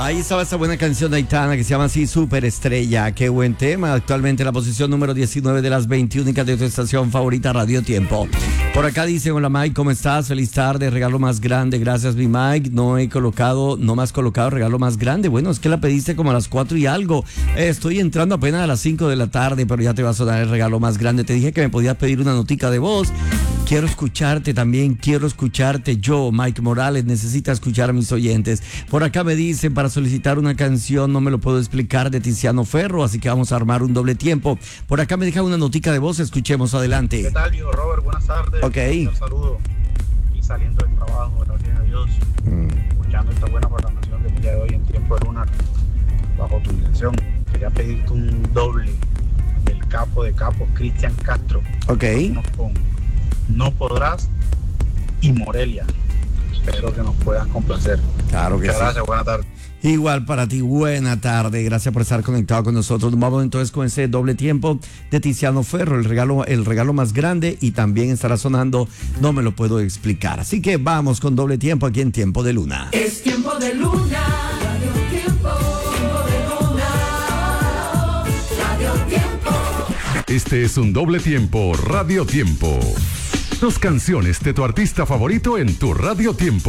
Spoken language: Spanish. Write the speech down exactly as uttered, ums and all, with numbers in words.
Ahí estaba esta buena canción de Aitana que se llama así, Superestrella. Qué buen tema. Actualmente en la posición número diecinueve de las veinte únicas de tu estación favorita, Radio Tiempo. Por acá dice, hola Mike, ¿cómo estás? Feliz tarde, regalo más grande. Gracias, mi Mike. No he colocado, no me has colocado regalo más grande. Bueno, es que la pediste como a las cuatro y algo. Eh, estoy entrando apenas a las cinco de la tarde, pero ya te va a sonar el regalo más grande. Te dije que me podías pedir una notica de voz. Quiero escucharte también, quiero escucharte yo, Mike Morales, necesita escuchar a mis oyentes. Por acá me dicen, para solicitar una canción, no me lo puedo explicar, de Tiziano Ferro, así que vamos a armar un doble tiempo. Por acá me deja una notica de voz, escuchemos, adelante. ¿Qué tal, viejo Robert? Buenas tardes. Ok. Un saludo. Y saliendo del trabajo, gracias a Dios, mm. escuchando esta buena programación del día de hoy en Tiempo de Luna, bajo tu dirección. Quería pedirte un doble del capo de capos, Cristian Castro. Ok. Con No Podrás y Morelia. Espero que nos puedas complacer. Claro que Muchas sí. gracias, buena tarde. Igual para ti, buena tarde, gracias por estar conectado con nosotros. Nos vamos entonces con ese doble tiempo de Tiziano Ferro, el regalo, el regalo más grande, y también estará sonando No me lo puedo explicar. Así que vamos con doble tiempo aquí en Tiempo de Luna. Es Tiempo de Luna, Radio Tiempo, Tiempo de Luna, Radio Tiempo. Este es un doble tiempo, Radio Tiempo. Dos canciones de tu artista favorito en tu Radio Tiempo.